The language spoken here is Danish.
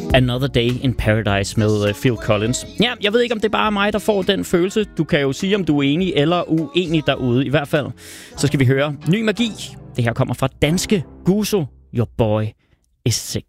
Another Day in Paradise med Phil Collins. Ja, jeg ved ikke, om det er bare mig, der får den følelse. Du kan jo sige, om du er enig eller uenig derude. I hvert fald, så skal vi høre Ny Magi. Det her kommer fra danske Guzo. Your boy is sick.